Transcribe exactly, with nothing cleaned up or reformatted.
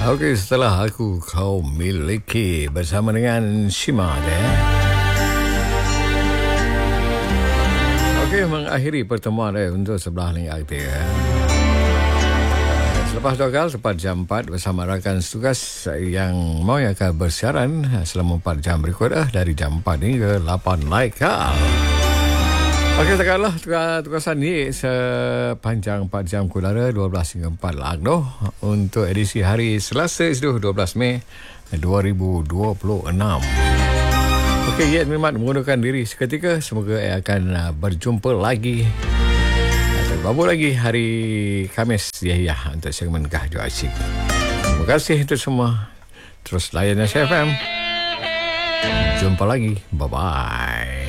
Okey, setelah aku kau miliki bersama dengan Shima dia. Okey, mengakhiri pertemuan dia untuk sebelah lingkar dia. Selepas dua kali tepat jam empat bersama rakan tugas yang mau yang akan bersiaran selama empat jam berikutnya dari jam empat hingga lapan laikal. Okey, sekaranglah tugasan ni sepanjang empat jam kudara dua belas hingga empat Agno untuk edisi hari Selasa itu dua belas Mei dua ribu dua puluh enam. Okey, Yet Mimat mengundurkan diri seketika. Semoga ia akan berjumpa lagi atau babu lagi hari Khamis ya ya untuk segmen Kahju Asyik. Terima kasih untuk semua. Terus layan S F M. Jumpa lagi. Bye-bye.